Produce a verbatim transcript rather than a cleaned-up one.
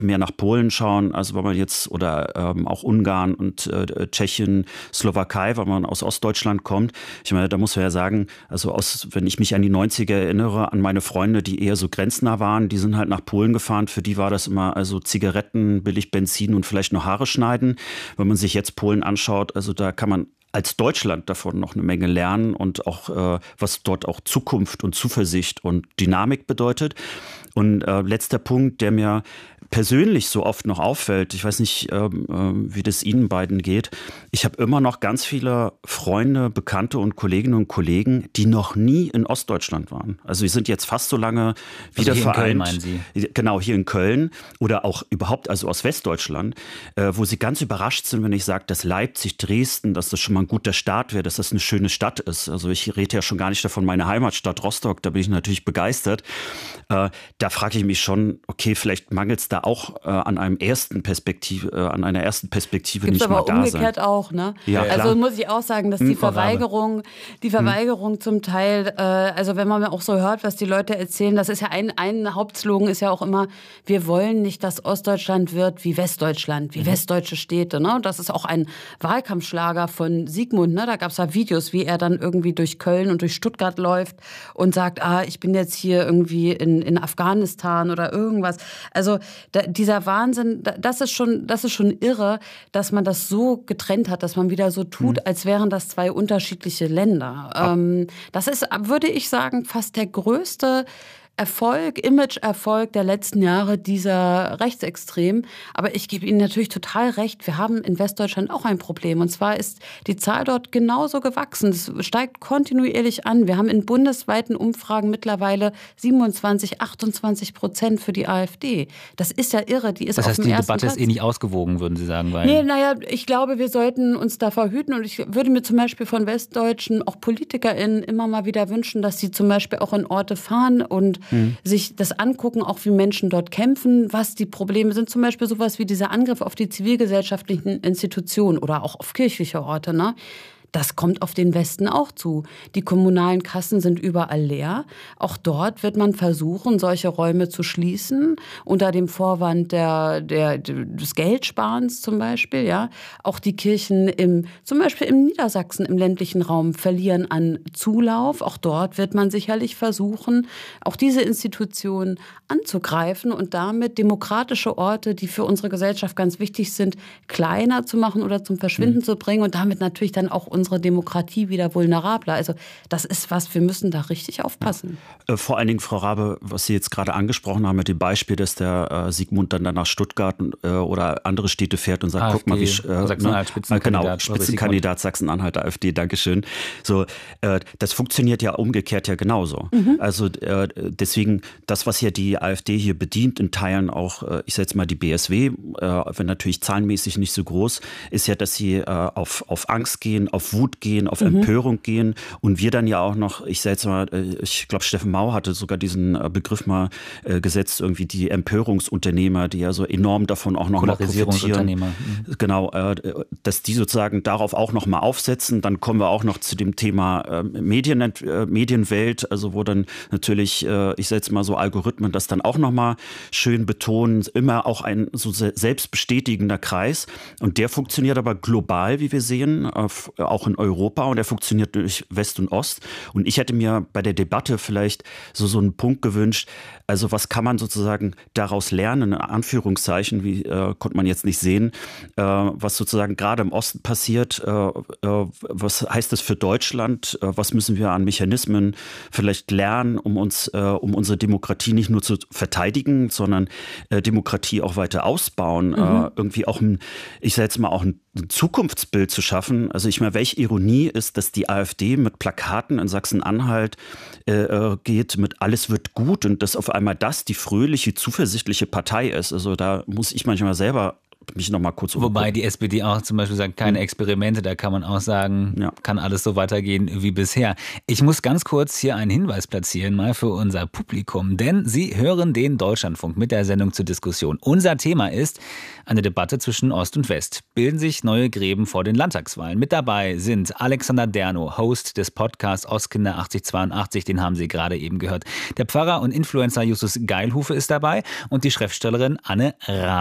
mehr nach Polen schauen, also wenn man jetzt, oder ähm, auch Ungarn und äh, Tschechien, Slowakei, weil man aus Ostdeutschland kommt. Ich meine, da muss man ja sagen, also aus, wenn ich mich an die neunziger erinnere, an meine Freunde, die eher so grenznah waren, die sind halt nach Polen gefahren. Für die war das immer also Zigaretten, billig Benzin und vielleicht noch Haare schneiden. Wenn man sich jetzt Polen anschaut, also da kann man als Deutschland davon noch eine Menge lernen und auch, äh, was dort auch Zukunft und Zuversicht und Dynamik bedeutet. Und äh, letzter Punkt, der mir persönlich so oft noch auffällt, ich weiß nicht, ähm, äh, wie das Ihnen beiden geht, ich habe immer noch ganz viele Freunde, Bekannte und Kolleginnen und Kollegen, die noch nie in Ostdeutschland waren. Also wir sind jetzt fast so lange wieder also hier vereint. In Köln, meinen Sie? Genau, hier in Köln oder auch überhaupt also aus Westdeutschland, äh, wo sie ganz überrascht sind, wenn ich sage, dass Leipzig, Dresden, dass das schon mal ein guter Start wäre, dass das eine schöne Stadt ist. Also ich rede ja schon gar nicht davon, meine Heimatstadt Rostock, da bin ich natürlich begeistert. Äh, da frage ich mich schon, okay, vielleicht mangelt es da auch äh, an einem ersten Perspektive, äh, an einer ersten Perspektive Gibt's nicht mal da sein. aber umgekehrt auch, ne? Ja, also klar. muss ich auch sagen, dass die Hm, Verweigerung, die Verweigerung hm. zum Teil, äh, also wenn man auch so hört, was die Leute erzählen, das ist ja ein, ein Hauptslogan ist ja auch immer, wir wollen nicht, dass Ostdeutschland wird wie Westdeutschland, wie mhm. westdeutsche Städte, ne? Das ist auch ein Wahlkampfschlager von Sigmund, ne? Da gab es ja Videos, wie er dann irgendwie durch Köln und durch Stuttgart läuft und sagt, ah, ich bin jetzt hier irgendwie in, in Afghanistan oder irgendwas. Also da, dieser Wahnsinn, das ist schon, das ist schon irre, dass man das so getrennt hat, dass man wieder so tut, mhm. als wären das zwei unterschiedliche Länder. Ähm, das ist, würde ich sagen, fast der größte Erfolg, Image-Erfolg der letzten Jahre dieser Rechtsextremen. Aber ich gebe Ihnen natürlich total recht, wir haben in Westdeutschland auch ein Problem. Und zwar ist die Zahl dort genauso gewachsen. Es steigt kontinuierlich an. Wir haben in bundesweiten Umfragen mittlerweile siebenundzwanzig, achtundzwanzig Prozent für die AfD. Das ist ja irre. Die ist das heißt, auf dem die ersten Debatte Platz. ist eh nicht ausgewogen, würden Sie sagen? Weil nee, naja, ich glaube, wir sollten uns da verhüten. Und ich würde mir zum Beispiel von Westdeutschen, auch PolitikerInnen, immer mal wieder wünschen, dass sie zum Beispiel auch in Orte fahren und Mhm. sich das angucken, auch wie Menschen dort kämpfen, was die Probleme sind. Zum Beispiel sowas wie dieser Angriff auf die zivilgesellschaftlichen Institutionen oder auch auf kirchliche Orte, ne? Das kommt auf den Westen auch zu. Die kommunalen Kassen sind überall leer. Auch dort wird man versuchen, solche Räume zu schließen, unter dem Vorwand der, der, des Geldsparens zum Beispiel. Ja. Auch die Kirchen im, zum Beispiel im Niedersachsen, im ländlichen Raum, verlieren an Zulauf. Auch dort wird man sicherlich versuchen, auch diese Institutionen anzugreifen und damit demokratische Orte, die für unsere Gesellschaft ganz wichtig sind, kleiner zu machen oder zum Verschwinden mhm. zu bringen und damit natürlich dann auch unsere Demokratie wieder vulnerabler. Also das ist was, wir müssen da richtig aufpassen. Ja. Vor allen Dingen, Frau Rabe, was Sie jetzt gerade angesprochen haben mit dem Beispiel, dass der äh, Sigmund dann, dann nach Stuttgart äh, oder andere Städte fährt und sagt, AfD, guck mal, wie äh, Sachsen-Anhalt, Spitzenkandidat. Genau, Spitzenkandidat Sachsen-Anhalt, AfD, Dankeschön. So, äh, das funktioniert ja umgekehrt ja genauso. Mhm. Also äh, deswegen, das, was ja die AfD hier bedient, in Teilen auch, äh, ich sage jetzt mal die B S W, äh, wenn natürlich zahlenmäßig nicht so groß, ist ja, dass sie äh, auf, auf Angst gehen, auf Wut gehen, auf mhm. Empörung gehen und wir dann ja auch noch, ich sage jetzt mal, ich glaube Steffen Mau hatte sogar diesen Begriff mal äh, gesetzt, irgendwie die Empörungsunternehmer, die ja so enorm davon auch noch mal profitieren. Mhm. Genau, äh, dass die sozusagen darauf auch noch mal aufsetzen. Dann kommen wir auch noch zu dem Thema äh, Medien, äh, Medienwelt, also wo dann natürlich, äh, ich sage jetzt mal so Algorithmen das dann auch noch mal schön betonen, immer auch ein so selbstbestätigender Kreis und der funktioniert aber global, wie wir sehen, auf, auch in Europa und er funktioniert durch West und Ost. Und ich hätte mir bei der Debatte vielleicht so, so einen Punkt gewünscht, also was kann man sozusagen daraus lernen, in Anführungszeichen, wie äh, konnte man jetzt nicht sehen, äh, was sozusagen gerade im Osten passiert, äh, äh, was heißt das für Deutschland, äh, was müssen wir an Mechanismen vielleicht lernen, um uns, äh, um unsere Demokratie nicht nur zu verteidigen, sondern äh, Demokratie auch weiter ausbauen, mhm. äh, irgendwie auch ein, ich sage jetzt mal auch ein ein Zukunftsbild zu schaffen. Also ich meine, welche Ironie ist, dass die AfD mit Plakaten in Sachsen-Anhalt äh, geht mit alles wird gut und dass auf einmal das die fröhliche, zuversichtliche Partei ist. Also da muss ich manchmal selber mich noch mal kurz Wobei umgucken. Die S P D auch zum Beispiel sagt, keine Experimente, da kann man auch sagen, ja. kann alles so weitergehen wie bisher. Ich muss ganz kurz hier einen Hinweis platzieren, mal für unser Publikum, denn Sie hören den Deutschlandfunk mit der Sendung zur Diskussion. Unser Thema ist eine Debatte zwischen Ost und West. Bilden sich neue Gräben vor den Landtagswahlen? Mit dabei sind Alexander Dernow, Host des Podcasts Ostkinder achtzighundertzweiundachtzig, den haben Sie gerade eben gehört. Der Pfarrer und Influencer Justus Geilhufe ist dabei und die Schriftstellerin Anne Rath.